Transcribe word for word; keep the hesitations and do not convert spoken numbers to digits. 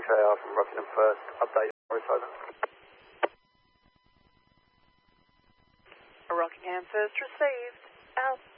K R from Rockingham First. Update. Over. Rockingham First received. Out.